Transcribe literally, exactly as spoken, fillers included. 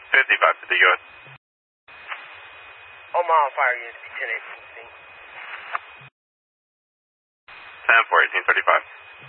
fifty-five to the U S. Omaha Fire Unit, ten eighteen. ten four eighteen thirty-five.